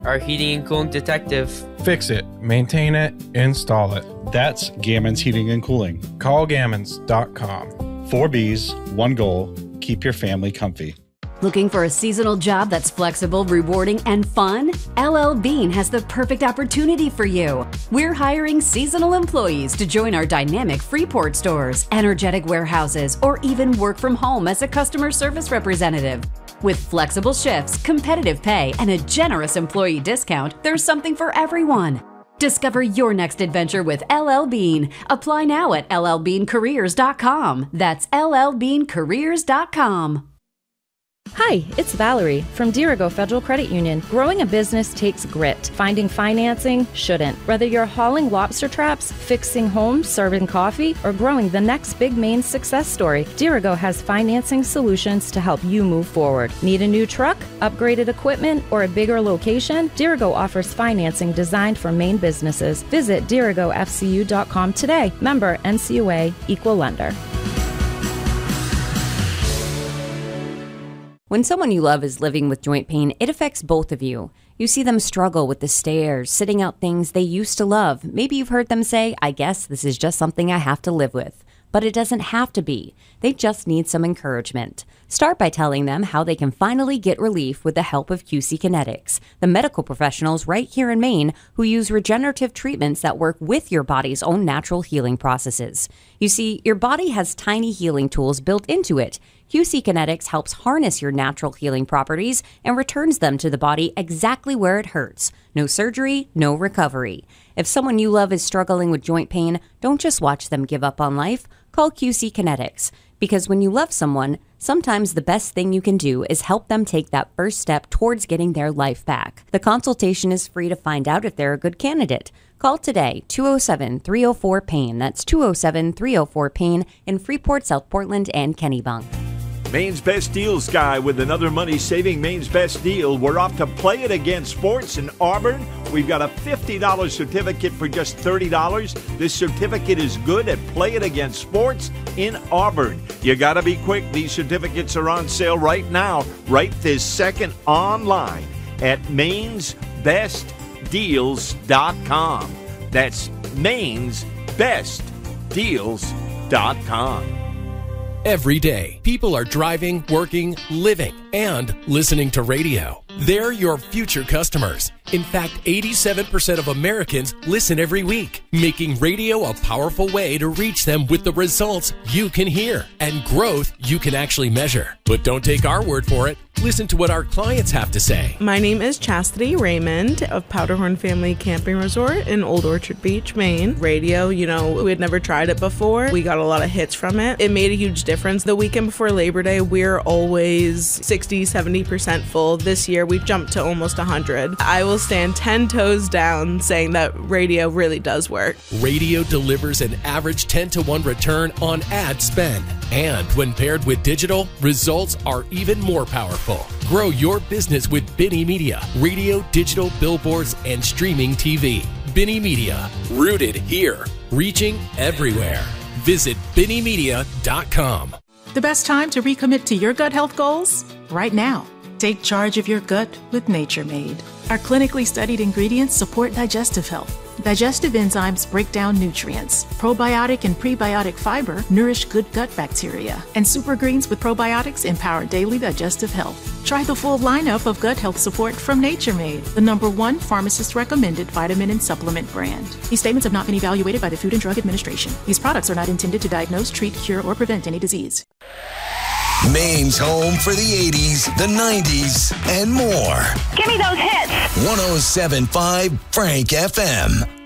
Our heating and cooling detective. Fix it, maintain it, install it. That's Gammons Heating and Cooling. Call Gammons.com. 4 B's, 1 goal. Keep your family comfy. Looking for a seasonal job that's flexible, rewarding, and fun? LL Bean has the perfect opportunity for you. We're hiring seasonal employees to join our dynamic Freeport stores, energetic warehouses, or even work from home as a customer service representative. With flexible shifts, competitive pay, and a generous employee discount, there's something for everyone. Discover your next adventure with LL Bean. Apply now at llbeancareers.com. That's llbeancareers.com. Hi, it's Valerie from Dirigo Federal Credit Union. Growing a business takes grit. Finding financing shouldn't. Whether you're hauling lobster traps, fixing homes, serving coffee, or growing the next big Maine success story, Dirigo has financing solutions to help you move forward. Need a new truck, upgraded equipment, or a bigger location? Dirigo offers financing designed for Maine businesses. Visit dirigofcu.com today. Member NCUA, Equal Lender. When someone you love is living with joint pain, it affects both of you. You see them struggle with the stairs, sitting out things they used to love. Maybe you've heard them say, I guess this is just something I have to live with. But it doesn't have to be. They just need some encouragement. Start by telling them how they can finally get relief with the help of QC Kinetics, the medical professionals right here in Maine who use regenerative treatments that work with your body's own natural healing processes. You see, your body has tiny healing tools built into it. QC Kinetics helps harness your natural healing properties and returns them to the body exactly where it hurts. No surgery, no recovery. If someone you love is struggling with joint pain, don't just watch them give up on life. Call QC Kinetics. Because when you love someone, sometimes the best thing you can do is help them take that first step towards getting their life back. The consultation is free to find out if they're a good candidate. Call today, 207-304-PAIN. That's 207-304-PAIN in Freeport, South Portland, and Kennebunk. Maine's Best Deals guy with another money-saving Maine's Best Deal. We're off to Play It Again Sports in Auburn. We've got a $50 certificate for just $30. This certificate is good at Play It Again Sports in Auburn. You got to be quick. These certificates are on sale right now, right this second, online at mainsbestdeals.com. That's mainsbestdeals.com. Every day, people are driving, working, living, and listening to radio. They're your future customers. In fact, 87% of Americans listen every week, making radio a powerful way to reach them with the results you can hear and growth you can actually measure. But don't take our word for it. Listen to what our clients have to say. My name is Chastity Raymond of Powderhorn Family Camping Resort in Old Orchard Beach, Maine. Radio, we had never tried it before. We got a lot of hits from it. It made a huge difference. The weekend before Labor Day, we're always 60, 70% full. This year, we've jumped to almost 100. I will stand 10 toes down saying that radio really does work. Radio delivers an average 10-to-1 return on ad spend. And when paired with digital, results are even more powerful. Grow your business with Binny Media, radio, digital, billboards, and streaming TV. Binny Media, rooted here, reaching everywhere. Visit BinnyMedia.com. The best time to recommit to your gut health goals? Right now. Take charge of your gut with Nature Made. Our clinically studied ingredients support digestive health. Digestive enzymes break down nutrients. Probiotic and prebiotic fiber nourish good gut bacteria. And super greens with probiotics empower daily digestive health. Try the full lineup of gut health support from Nature Made, the #1 pharmacist-recommended vitamin and supplement brand. These statements have not been evaluated by the Food and Drug Administration. These products are not intended to diagnose, treat, cure, or prevent any disease. Maine's home for the 80s, the 90s, and more. Give me those hits. 107.5 Frank FM.